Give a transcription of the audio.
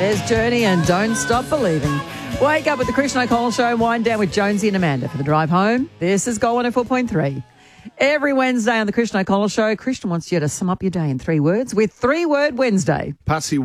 There's Journey and Don't Stop Believing. Wake up with the Christian O'Connell Show. Wind down with Jonesy and Amanda for the drive home. This is Gold 104.3. Every Wednesday on the Christian O'Connell Show, Christian wants you to sum up your day in 3 words with 3 Word Wednesday. Pussy